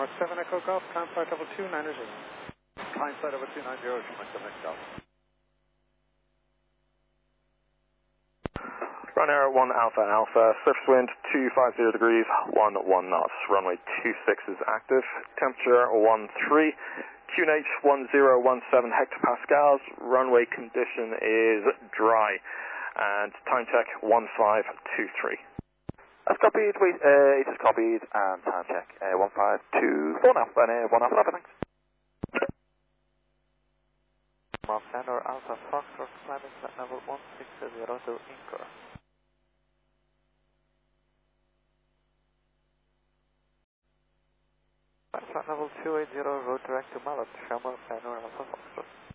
7 Echo Golf, climb flight level 290. Climb flight level 290, Schumann, Quebec Golf. Run air 1 Alpha Alpha, surface wind 250 degrees, 11 knots. Runway 26 is active, temperature 13, QNH 1017 hectopascals, runway condition is dry, and time check 1523. That's copied, it is copied, and time check 1524 now, and 1 Alpha Alpha, thanks. Center Alpha Foxtrot, climbing flight level 160 to Incur. Flight level 280, road direct to Mallet, Shamrock Center Alpha Foxtrot.